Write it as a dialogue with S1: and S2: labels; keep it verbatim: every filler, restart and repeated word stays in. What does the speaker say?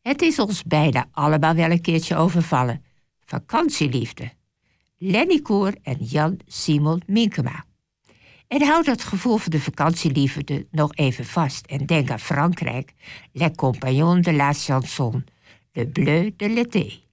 S1: Het is ons bijna allemaal wel een keertje overvallen. Vakantieliefde. Lenny Koer en Jan Simon Minkema. En houd dat gevoel van de vakantieliefde nog even vast en denk aan Frankrijk. Les compagnons de la chanson. Le bleu de l'été.